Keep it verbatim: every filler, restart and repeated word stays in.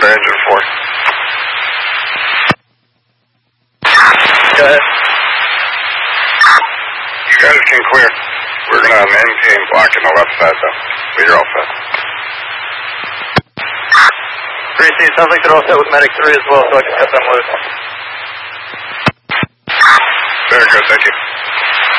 to engine four. Go ahead. You guys can clear. We're going to maintain blocking the left side, though. But you're all set. three C, sounds like they're all set with Medic three as well, so I can cut them loose. Very good, thank you.